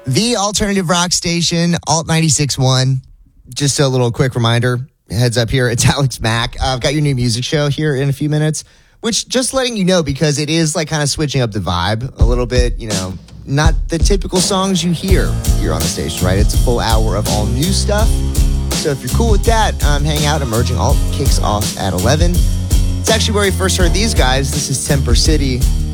The alternative rock station, Alt 96.1. Just a little quick reminder, heads up here, it's Alex Mack. I've got your new music show here in a few minutes, which just letting you know, because it is like kind of switching up the vibe a little bit, you know, not the typical songs you hear here on the station, right? It's a full hour of all new stuff. So if you're cool with that, hang out. Emerging Alt kicks off at 11. It's actually where we first heard these guys. This is Temper City.